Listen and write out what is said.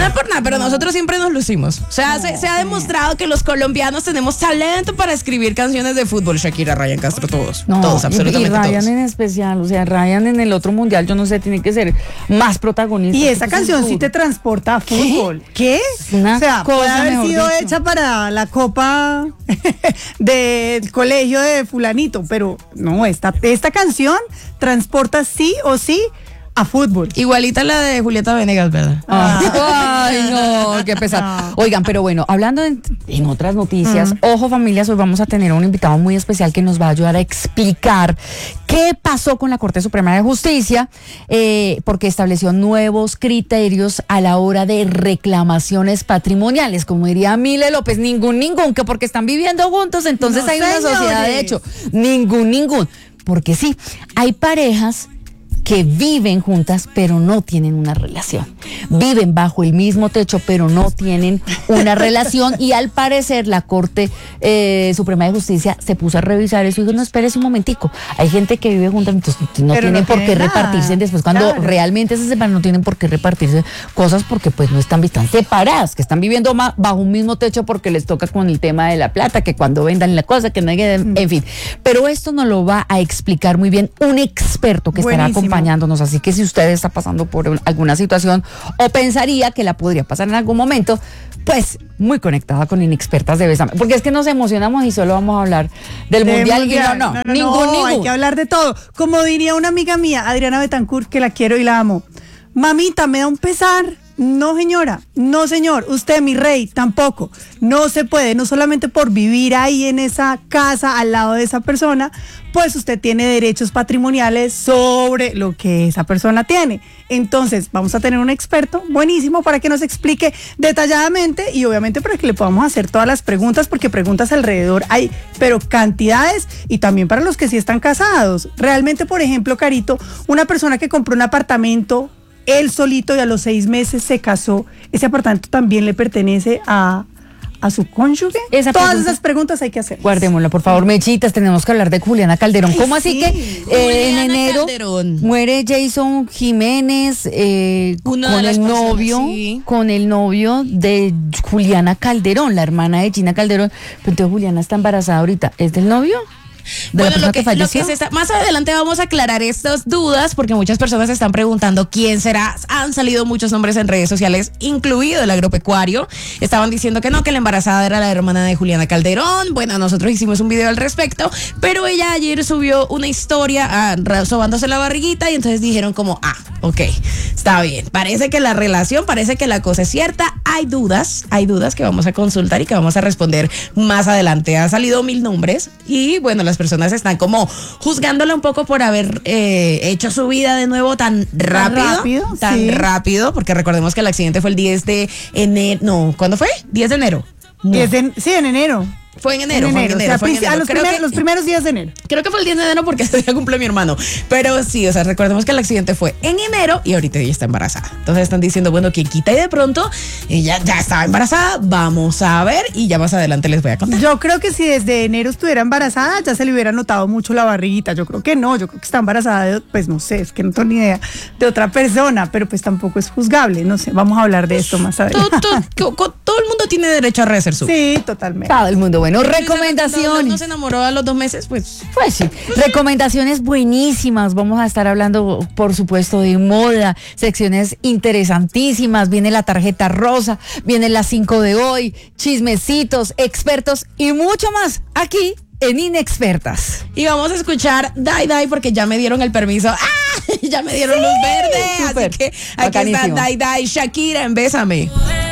es por nada, pero nosotros siempre nos lucimos. O sea, se ha demostrado que los colombianos tenemos talento para escribir canciones de fútbol. Shakira, Ryan Castro, todos. Todos, absolutamente todos. Y Ryan en especial, o sea, Ryan en el otro mundial, yo no sé, tiene que ser más protagonista. Y esa canción sí te transporta a fútbol. ¿Qué? O sea, puede haber sido hecha para la copa del colegio de fulanito, pero no, esta canción transporta sí o sí a fútbol. Igualita la de Julieta Venegas, ¿verdad? Ay, no, qué pesar. Oigan, pero bueno, hablando en otras noticias, ojo familias, hoy vamos a tener un invitado muy especial que nos va a ayudar a explicar qué pasó con la Corte Suprema de Justicia, porque estableció nuevos criterios a la hora de reclamaciones patrimoniales. Como diría Mile López, ningún, que porque están viviendo juntos, entonces no, hay una sociedad de hecho. Ningún. Porque sí, hay parejas que viven juntas pero no tienen una relación. Viven bajo el mismo techo pero no tienen una relación y al parecer la Corte Suprema de Justicia se puso a revisar eso y dijo, no, espérese un momentico. Hay gente que vive juntas, entonces no tienen por qué repartirse después. Cuando realmente se separan no tienen por qué repartirse cosas porque pues no están separadas, que están viviendo bajo un mismo techo porque les toca con el tema de la plata, que cuando vendan la cosa, que no hay, en fin. Pero esto nos lo va a explicar muy bien un experto que estará acompañándonos. Así que si usted está pasando por alguna situación o pensaría que la podría pasar en algún momento, pues muy conectada con Inexpertas de Bésame, porque es que nos emocionamos y solo vamos a hablar del mundial. Y no, ningún. Hay que hablar de todo. Como diría una amiga mía, Adriana Betancourt, que la quiero y la amo. Mamita, me da un pesar. No, señora, no, señor, usted, mi rey, tampoco. No se puede, no solamente por vivir ahí en esa casa al lado de esa persona, pues usted tiene derechos patrimoniales sobre lo que esa persona tiene. Entonces, vamos a tener un experto buenísimo para que nos explique detalladamente y obviamente para que le podamos hacer todas las preguntas, porque preguntas alrededor hay, pero cantidades, y también para los que sí están casados. Realmente, por ejemplo, Carito, una persona que compró un apartamento él solito y a los 6 meses se casó, ¿ese apartamento también le pertenece a su cónyuge? Todas esas preguntas hay que hacer. Guardémosla, por favor, Mechitas, tenemos que hablar de Juliana Calderón. ¿Cómo así que en enero muere Jason Jiménez con el novio de Juliana Calderón, la hermana de Gina Calderón? Pero entonces Juliana está embarazada ahorita, ¿es del novio? Bueno, más adelante vamos a aclarar estas dudas porque muchas personas se están preguntando quién será. Han salido muchos nombres en redes sociales, incluido el agropecuario. Estaban diciendo que no, que la embarazada era la hermana de Juliana Calderón. Bueno, nosotros hicimos un video al respecto, pero ella ayer subió una historia sobándose la barriguita y entonces dijeron como, ok, está bien. Parece que la relación, parece que la cosa es cierta. Hay dudas que vamos a consultar y que vamos a responder más adelante. Ha salido 1000 nombres y bueno, las personas están como juzgándola un poco por haber hecho su vida de nuevo tan rápido, porque recordemos que el accidente fue el 10 de enero, no, ¿cuándo fue? 10 de enero. No. En enero. Fue en enero. Los primeros días de enero. Creo que fue el 10 de enero porque ese día cumple mi hermano. Pero sí, o sea, recordemos que el accidente fue en enero y ahorita ella está embarazada. Entonces están diciendo, bueno, que quita y de pronto ella ya estaba embarazada. Vamos a ver y ya más adelante les voy a contar. Yo creo que si desde enero estuviera embarazada ya se le hubiera notado mucho la barriguita. Yo creo que no, yo creo que está embarazada de, pues no sé, es que no tengo ni idea, de otra persona, pero pues tampoco es juzgable. No sé, vamos a hablar de esto más adelante. Todo el mundo tiene derecho a rehacer su. Sí, totalmente. Todo el mundo. Bueno, recomendaciones. No se enamoró a los 2 meses, pues sí. Recomendaciones buenísimas. Vamos a estar hablando, por supuesto, de moda, secciones interesantísimas. Viene la tarjeta rosa, viene las 5 de hoy, chismecitos, expertos y mucho más aquí en Inexpertas. Y vamos a escuchar Die porque ya me dieron el permiso. Ya me dieron luz verde. Súper. Así que aquí está Die, Shakira en Bésame.